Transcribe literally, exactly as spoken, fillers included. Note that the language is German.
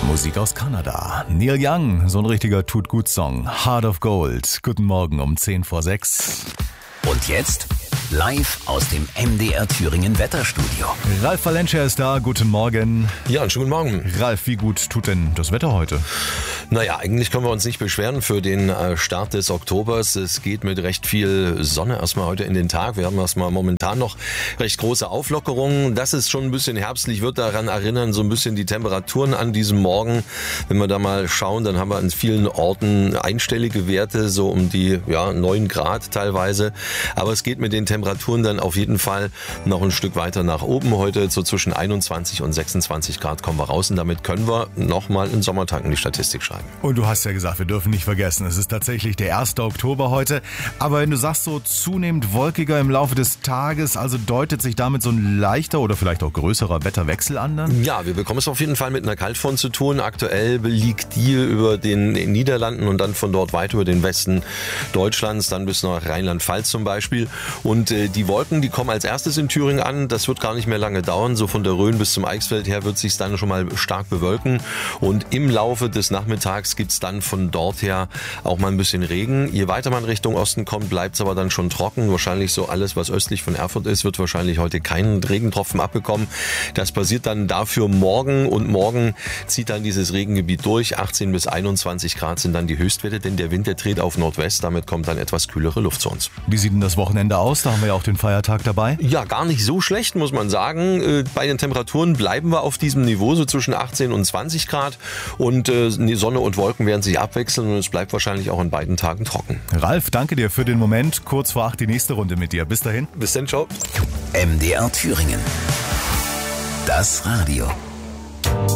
Musik aus Kanada. Neil Young, so ein richtiger Tut-Gut-Song. Heart of Gold. Guten Morgen um zehn vor sechs. Und jetzt live aus dem M D R Thüringen Wetterstudio. Ralf Valencia ist da. Guten Morgen. Ja, einen schönen guten Morgen. Ralf, wie gut tut denn das Wetter heute? Naja, eigentlich können wir uns nicht beschweren für den Start des Oktobers. Es geht mit recht viel Sonne erstmal heute in den Tag. Wir haben erstmal momentan noch recht große Auflockerungen. Dass es schon ein bisschen herbstlich wird, daran erinnern so ein bisschen die Temperaturen an diesem Morgen. Wenn wir da mal schauen, dann haben wir an vielen Orten einstellige Werte, so um die ja, neun Grad teilweise. Aber es geht mit den Temperaturen dann auf jeden Fall noch ein Stück weiter nach oben. Heute so zwischen einundzwanzig und sechsundzwanzig Grad kommen wir raus. Und damit können wir nochmal einen Sommertag in die Statistik schreiben. Und du hast ja gesagt, wir dürfen nicht vergessen, es ist tatsächlich der erste Oktober heute. Aber wenn du sagst, so zunehmend wolkiger im Laufe des Tages, also deutet sich damit so ein leichter oder vielleicht auch größerer Wetterwechsel an dann? Ja, wir bekommen es auf jeden Fall mit einer Kaltfront zu tun. Aktuell liegt die über den Niederlanden und dann von dort weiter über den Westen Deutschlands, dann bis nach Rheinland-Pfalz zum Beispiel. Und äh, die Wolken, die kommen als erstes in Thüringen an. Das wird gar nicht mehr lange dauern. So von der Rhön bis zum Eichsfeld her wird es sich dann schon mal stark bewölken. Und im Laufe des Nachmittags gibt es dann von dort her auch mal ein bisschen Regen. Je weiter man Richtung Osten kommt, bleibt es aber dann schon trocken. Wahrscheinlich so alles, was östlich von Erfurt ist, wird wahrscheinlich heute keinen Regentropfen abbekommen. Das passiert dann dafür morgen und morgen zieht dann dieses Regengebiet durch. achtzehn bis einundzwanzig Grad sind dann die Höchstwerte, denn der Wind, der dreht auf Nordwest. Damit kommt dann etwas kühlere Luft zu uns. Wie sieht denn das Wochenende aus? Da haben wir ja auch den Feiertag dabei. Ja, gar nicht so schlecht, muss man sagen. Bei den Temperaturen bleiben wir auf diesem Niveau, so zwischen achtzehn und zwanzig Grad. Und die Sonne und Wolken werden sich abwechseln und es bleibt wahrscheinlich auch an beiden Tagen trocken. Ralf, danke dir für den Moment. Kurz vor acht die nächste Runde mit dir. Bis dahin. Bis dann, ciao. M D R Thüringen. Das Radio.